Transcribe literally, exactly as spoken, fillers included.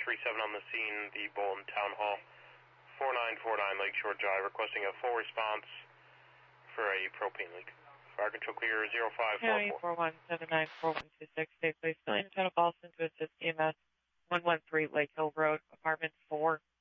three seven on the scene, the Bolton Town Hall. four nine four nine Lakeshore Drive, requesting a full response for a propane leak. Fire control clear zero five four four. four one seven nine four one two six. Stay please. Filling Channel Boston to assist E M S one one three Lake Hill Road, apartment four.